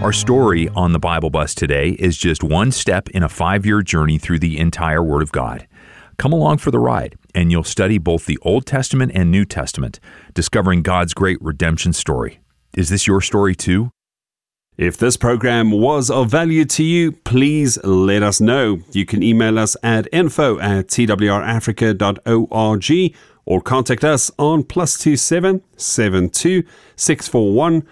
Our story on the Bible Bus today is just one step in a 5-year journey through the entire Word of God. Come along for the ride, and you'll study both the Old Testament and New Testament, discovering God's great redemption story. Is this your story too? If this program was of value to you, please let us know. You can email us at info@twrafrica.org or contact us on +27 72 641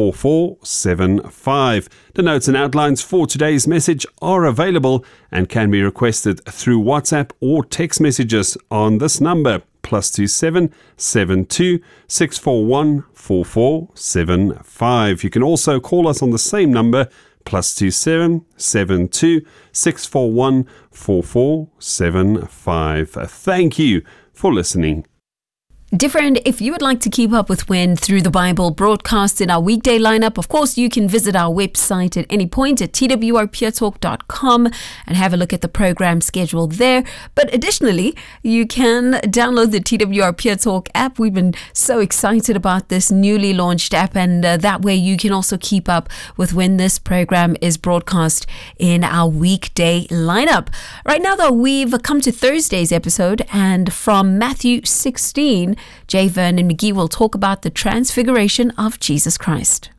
4475. The notes and outlines for today's message are available and can be requested through WhatsApp or text messages on this number, +27 72 641 4475. You can also call us on the same number, +27 72 641 4475. Thank you for listening. Dear friend, if you would like to keep up with when Through the Bible broadcasts in our weekday lineup, of course, you can visit our website at any point at twrpuretalk.com and have a look at the program schedule there. But additionally, you can download the TWR Pure Talk app. We've been so excited about this newly launched app, and that way you can also keep up with when this program is broadcast in our weekday lineup. Right now, though, we've come to Thursday's episode, and from Matthew 16, J. Vernon McGee will talk about the transfiguration of Jesus Christ.